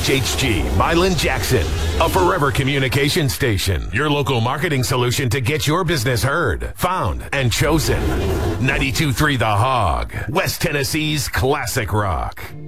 WHHG, Milan Jackson, a forever communication station. Your local marketing solution to get your business heard, found, and chosen. 92.3 The Hog, West Tennessee's classic rock.